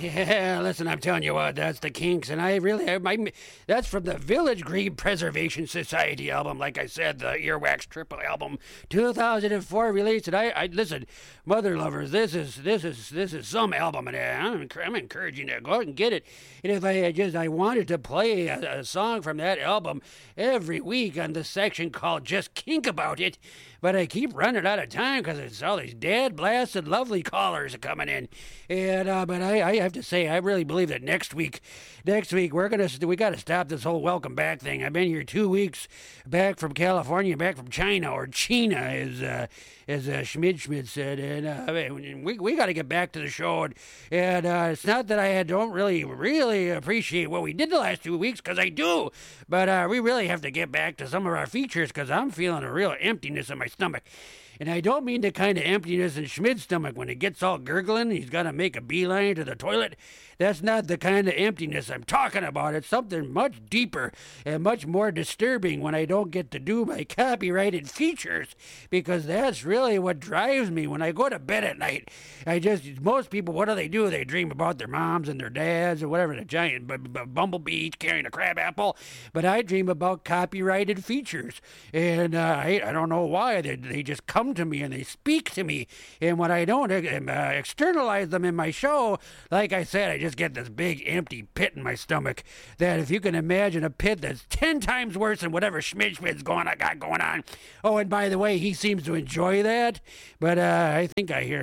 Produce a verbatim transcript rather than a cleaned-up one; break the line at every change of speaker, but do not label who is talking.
Yeah, listen, I'm telling you what, that's the Kinks, and I really, I, my, that's from the Village Green Preservation Society album. Like I said, the Earwax Triple album, two thousand four release. And I, I listen, mother lovers, this is this is this is some album, and I'm, I'm encouraging you to go out and get it. And if I just, I wanted to play a, a song from that album every week on the section called "Just Kink About It," but I keep running out of time because it's all these dead, blasted, lovely callers coming in. And uh, but I, I have to say, I really believe that next week, next week we're gonna we got to stop this whole welcome back thing. I've been here two weeks, back from California, back from China or China, as uh, as uh, Schmid Schmid said, and uh, we we got to get back to the show. And, and uh, it's not that I don't really really appreciate what we did the last two weeks, because I do, but uh, we really have to get back to some of our features, because I'm feeling a real emptiness in my stomach. And I don't mean the kind of emptiness in Schmid's stomach when it gets all gurgling, he's got to make a beeline to the toilet. That's not the kind of emptiness I'm talking about. It's something much deeper and much more disturbing when I don't get to do my copyrighted features, because that's really what drives me when I go to bed at night. I just, most people, what do they do? They dream about their moms and their dads or whatever, the giant b- b- bumblebee carrying a crab apple. But I dream about copyrighted features. And uh, I, I don't know why. They, they just come to me and they speak to me. And when I don't uh, externalize them in my show, like I said, I just get this big empty pit in my stomach that, if you can imagine, a pit that's ten times worse than whatever Schmid Schmid's going I got going on. Oh, and by the way, he seems to enjoy that, but uh, I think I hear